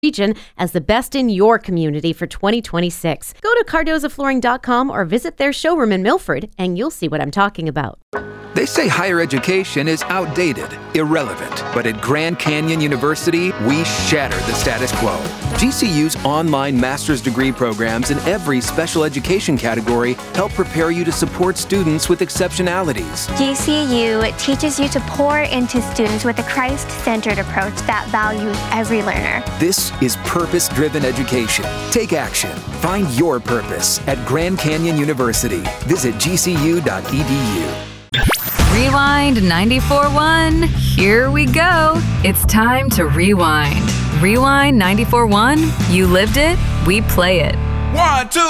region as the best in your community for 2026. Go to cardozaflooring.com or visit their showroom in Milford, and you'll see what I'm talking about. They say higher education is outdated, irrelevant, but at Grand Canyon University, we shatter the status quo. GCU's online master's degree programs in every special education category help prepare you to support students with exceptionalities. GCU teaches you to pour into students with a Christ-centered approach that values every learner. This is purpose-driven education. Take action. Find your purpose at Grand Canyon University. Visit gcu.edu. Rewind 94.1. Here we go. It's time to rewind. Rewind 94.1. You lived it, we play it. 1, 2,